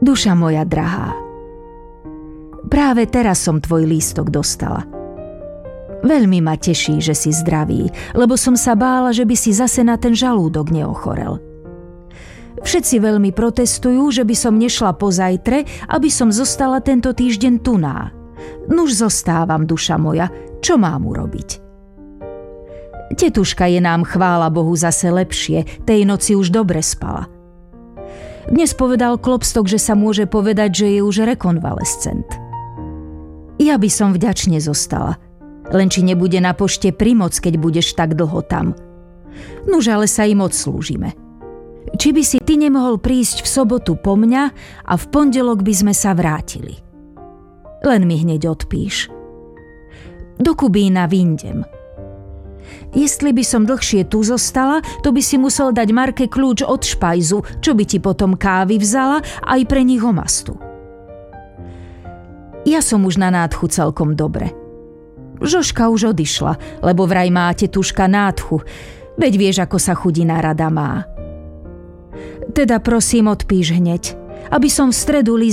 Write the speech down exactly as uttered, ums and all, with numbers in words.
Duša moja drahá, práve teraz som tvoj lístok dostala. Veľmi ma teší, že si zdravý, lebo som sa bála, že by si zase na ten žalúdok neochorel. Všetci veľmi protestujú, že by som nešla pozajtre, aby som zostala tento týždeň tuná. Nuž zostávam, duša moja, čo mám urobiť? Tetuška je nám, chvála Bohu, zase lepšie, tej noci už dobre spala. Dnes povedal Klopstok, že sa môže povedať, že je už rekonvalescent. Ja by som vďačne zostala, len či nebude na pošte primoc, keď budeš tak dlho tam. Nuž ale sa im odslúžime. Či by si ty nemohol prísť v sobotu po mňa a v pondelok by sme sa vrátili. Len mi hneď odpíš. Do Kubína vyjdem. Jestli by som dlhšie tu zostala, to by si musel dať Marke kľúč od špajzu, čo by ti potom kávy vzala aj pre nich omastu. Ja som už na nádchu celkom dobre. Žoška už odišla, lebo vraj má tetuška nádchu, veď vieš, ako sa chudina rada má. Teda prosím, odpíš hneď, aby som v stredu